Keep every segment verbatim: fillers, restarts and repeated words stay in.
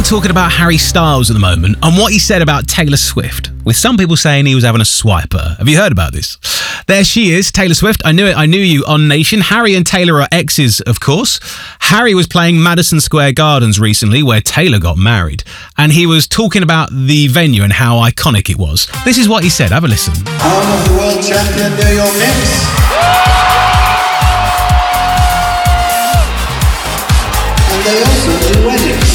Everyone talking about Harry Styles at the moment and what he said about Taylor Swift, with some people saying he was having a swiper. Have you heard about this? There she is, Taylor Swift. I knew it. I knew you on Nation. Harry and Taylor are exes, of course. Harry was playing Madison Square Gardens recently, where Taylor got married, and he was talking about the venue and how iconic it was. This is what he said. Have a listen. Home of the world champion New York Knicks. And they also do weddings.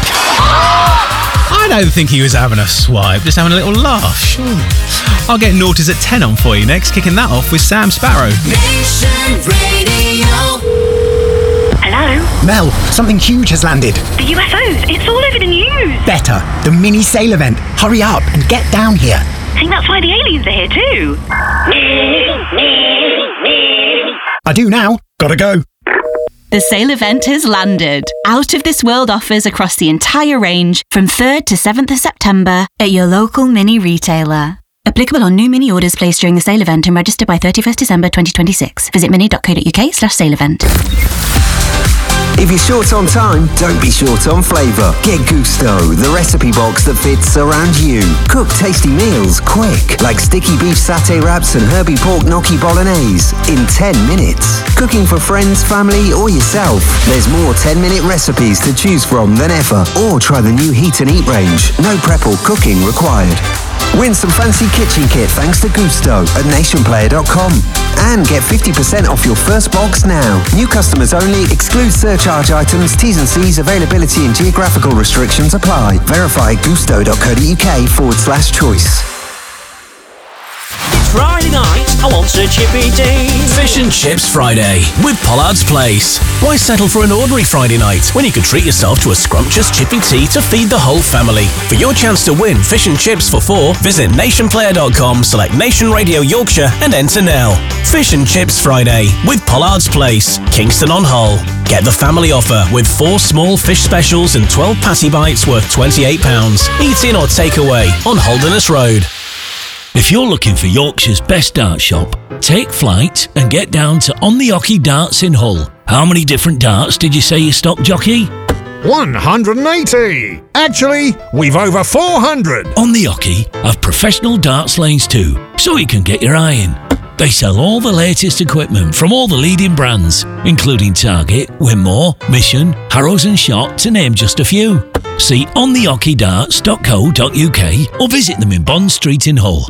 I don't think he was having a swipe, just having a little laugh, sure. I'll get Naughties at ten on for you next, kicking that off with Sam Sparrow. Nation Radio. Hello? Mel, something huge has landed. The U F Os, it's all over the news. Better, the mini sail event. Hurry up and get down here. I think that's why the aliens are here too. I do now. Gotta go. The sale event has landed. Out of This World offers across the entire range from third to seventh of September at your local mini retailer. Applicable on new mini orders placed during the sale event and registered by thirty-first December twenty twenty-six. Visit mini.co.uk slash sale event. If you're short on time, don't be short on flavour. Get Gusto, the recipe box that fits around you. Cook tasty meals quick, like sticky beef satay wraps and herby pork gnocchi bolognese in ten minutes. Cooking for friends, family or yourself, there's more ten-minute recipes to choose from than ever. Or try the new Heat and Eat range. No prep or cooking required. Win some fancy kitchen kit thanks to Gusto at nationplayer dot com. And get fifty percent off your first box now. New customers only. Exclude surcharge items. T's and C's, availability and geographical restrictions apply. Verify gusto.co.uk forward slash choice. Friday night, I want a chippy tea. Fish and Chips Friday with Pollard's Place. Why settle for an ordinary Friday night when you could treat yourself to a scrumptious chippy tea to feed the whole family? For your chance to win fish and chips for four, visit nationplayer dot com, select Nation Radio Yorkshire and enter now. Fish and Chips Friday with Pollard's Place, Kingston on Hull. Get the family offer with four small fish specials and twelve patty bites worth twenty-eight pounds. Eat in or take away on Holderness Road. If you're looking for Yorkshire's best dart shop, take flight and get down to On the Hockey Darts in Hull. How many different darts did you say you stocked, jockey? one hundred eighty! Actually, we've over four hundred! On the Hockey have professional darts lanes too, so you can get your eye in. They sell all the latest equipment from all the leading brands, including Target, Winmore, Mission, Harrows and Shot, to name just a few. See on the hockey darts dot co dot uk or visit them in Bond Street in Hull.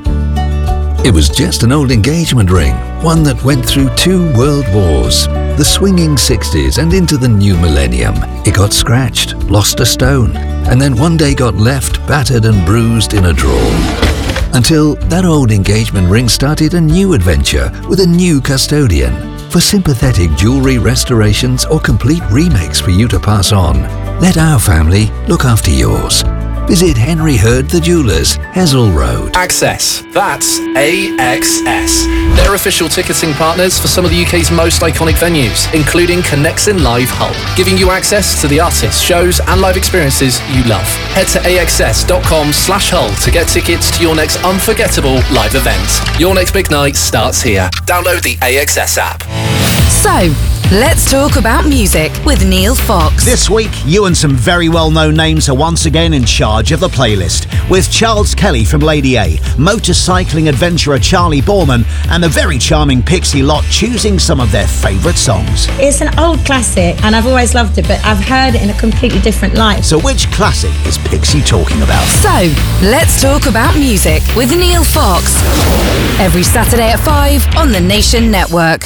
It was just an old engagement ring, one that went through two world wars. The swinging sixties and into the new millennium. It got scratched, lost a stone, and then one day got left battered and bruised in a drawer. Until that old engagement ring started a new adventure with a new custodian. For sympathetic jewellery restorations or complete remakes for you to pass on, let our family look after yours. Visit Henry Hurd the Jewellers, Hessel Road. Access. That's A X S. They're official ticketing partners for some of the U K's most iconic venues, including Connexin Live Hull, giving you access to the artists, shows and live experiences you love. Head to A X S dot com slash Hull to get tickets to your next unforgettable live event. Your next big night starts here. Download the A X S app. So, let's talk about music with Neil Fox. This week, you and some very well-known names are once again in charge of the playlist, with Charles Kelly from Lady A, motorcycling adventurer Charlie Borman, and the very charming Pixie Lot choosing some of their favourite songs. It's an old classic, and I've always loved it, but I've heard it in a completely different light. So which classic is Pixie talking about? So, let's talk about music with Neil Fox. Every Saturday at five on the Nation Network.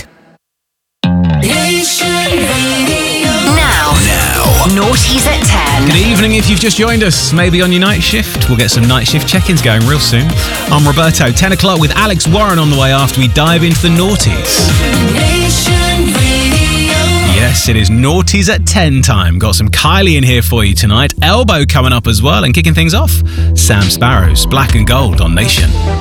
Nation Radio. Now, now, Naughties at ten. Good evening if you've just joined us, maybe on your night shift. We'll get some night shift check-ins going real soon. I'm Roberto, ten o'clock with Alex Warren on the way after we dive into the Naughties. Nation Radio. Yes, it is Naughties at ten time. Got some Kylie in here for you tonight. Elbow coming up as well, and kicking things off, Sam Sparrow's Black and Gold on Nation.